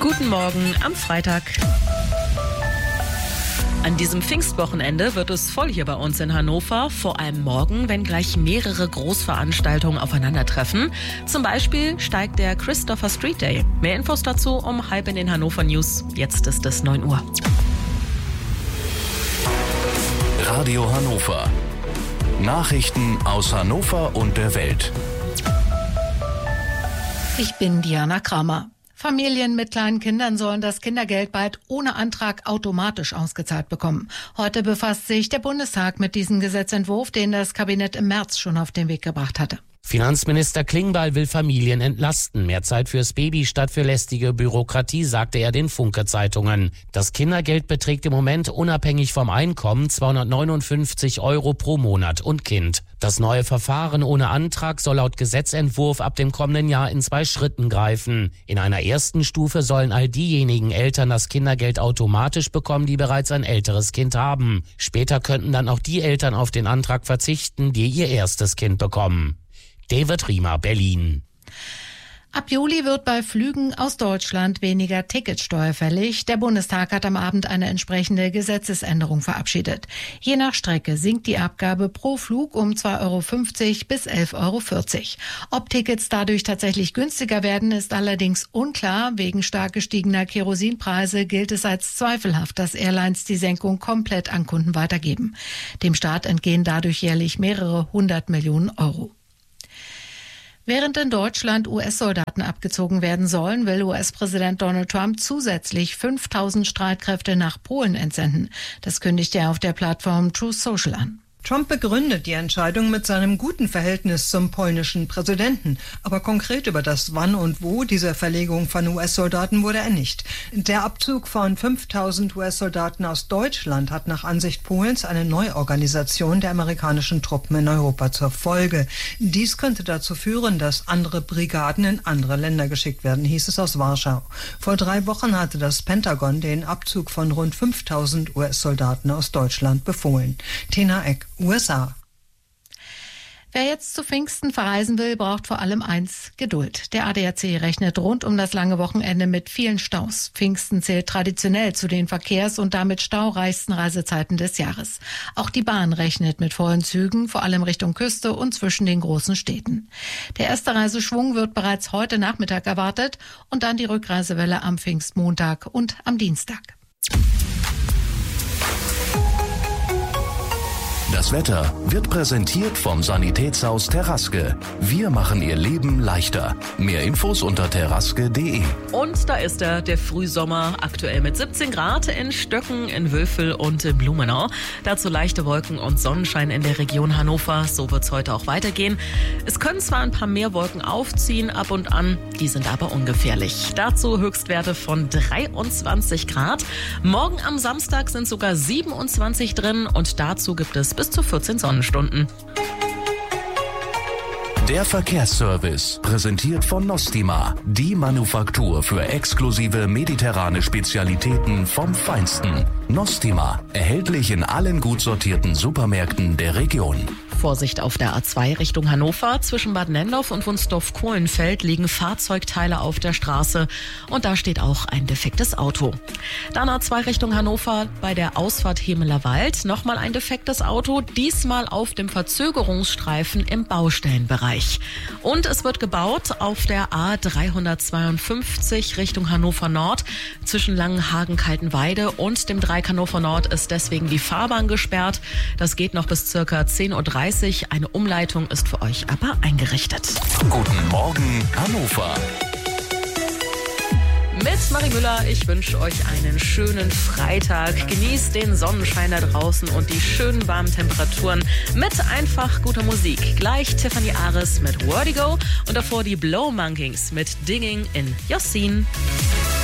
Guten Morgen am Freitag. An diesem Pfingstwochenende wird es voll hier bei uns in Hannover, vor allem morgen, wenn gleich mehrere Großveranstaltungen aufeinandertreffen. Zum Beispiel steigt der Christopher Street Day. Mehr Infos dazu um 8:30 in den Hannover News. Jetzt ist es 9 Uhr. Radio Hannover. Nachrichten aus Hannover und der Welt. Ich bin Diana Kramer. Familien mit kleinen Kindern sollen das Kindergeld bald ohne Antrag automatisch ausgezahlt bekommen. Heute befasst sich der Bundestag mit diesem Gesetzentwurf, den das Kabinett im März schon auf den Weg gebracht hatte. Finanzminister Klingbeil will Familien entlasten. Mehr Zeit fürs Baby statt für lästige Bürokratie, sagte er den Funke-Zeitungen. Das Kindergeld beträgt im Moment unabhängig vom Einkommen 259 € pro Monat und Kind. Das neue Verfahren ohne Antrag soll laut Gesetzentwurf ab dem kommenden Jahr in 2 Schritten greifen. In einer ersten Stufe sollen all diejenigen Eltern das Kindergeld automatisch bekommen, die bereits ein älteres Kind haben. Später könnten dann auch die Eltern auf den Antrag verzichten, die ihr erstes Kind bekommen. David Riemer, Berlin. Ab Juli wird bei Flügen aus Deutschland weniger Ticketsteuer fällig. Der Bundestag hat am Abend eine entsprechende Gesetzesänderung verabschiedet. Je nach Strecke sinkt die Abgabe pro Flug um 2,50 € bis 11,40 €. Ob Tickets dadurch tatsächlich günstiger werden, ist allerdings unklar. Wegen stark gestiegener Kerosinpreise gilt es als zweifelhaft, dass Airlines die Senkung komplett an Kunden weitergeben. Dem Staat entgehen dadurch jährlich mehrere 100 Millionen €. Während in Deutschland US-Soldaten abgezogen werden sollen, will US-Präsident Donald Trump zusätzlich 5.000 Streitkräfte nach Polen entsenden. Das kündigt er auf der Plattform Truth Social an. Trump begründet die Entscheidung mit seinem guten Verhältnis zum polnischen Präsidenten. Aber konkret über das Wann und Wo dieser Verlegung von US-Soldaten wurde er nicht. Der Abzug von 5.000 US-Soldaten aus Deutschland hat nach Ansicht Polens eine Neuorganisation der amerikanischen Truppen in Europa zur Folge. Dies könnte dazu führen, dass andere Brigaden in andere Länder geschickt werden, hieß es aus Warschau. Vor 3 Wochen hatte das Pentagon den Abzug von rund 5.000 US-Soldaten aus Deutschland befohlen. Tina Eck, USA. Wer jetzt zu Pfingsten verreisen will, braucht vor allem eins: Geduld. Der ADAC rechnet rund um das lange Wochenende mit vielen Staus. Pfingsten zählt traditionell zu den verkehrs- und damit staureichsten Reisezeiten des Jahres. Auch die Bahn rechnet mit vollen Zügen, vor allem Richtung Küste und zwischen den großen Städten. Der erste Reiseschwung wird bereits heute Nachmittag erwartet und dann die Rückreisewelle am Pfingstmontag und am Dienstag. Das Wetter wird präsentiert vom Sanitätshaus Teraske. Wir machen Ihr Leben leichter. Mehr Infos unter teraske.de. Und da ist er, der Frühsommer, aktuell mit 17 Grad in Stöcken, in Wülfel und in Blumenau. Dazu leichte Wolken und Sonnenschein in der Region Hannover. So wird es heute auch weitergehen. Es können zwar ein paar mehr Wolken aufziehen ab und an, die sind aber ungefährlich. Dazu Höchstwerte von 23 Grad. Morgen am Samstag sind sogar 27 drin und dazu gibt es bis zu 14 Sonnenstunden. Der Verkehrsservice, präsentiert von Nostima, die Manufaktur für exklusive mediterrane Spezialitäten vom Feinsten. Nostima, erhältlich in allen gut sortierten Supermärkten der Region. Vorsicht auf der A2 Richtung Hannover. Zwischen Bad Nendorf und Wunsdorf-Kohlenfeld liegen Fahrzeugteile auf der Straße und da steht auch ein defektes Auto. Dann A2 Richtung Hannover bei der Ausfahrt Hemelerwald nochmal ein defektes Auto, diesmal auf dem Verzögerungsstreifen im Baustellenbereich. Und es wird gebaut auf der A352 Richtung Hannover Nord. Zwischen Langenhagen-Kaltenweide und dem Dreieck Hannover Nord ist deswegen die Fahrbahn gesperrt. Das geht noch bis circa 10:30 Uhr. Eine Umleitung ist für euch aber eingerichtet. Guten Morgen, Hannover. Mit Marie Müller, ich wünsche euch einen schönen Freitag. Genießt den Sonnenschein da draußen und die schönen warmen Temperaturen mit einfach guter Musik. Gleich Tiffany Ares mit Vertigo und davor die Blow Monkeys mit Digging in Your Scene.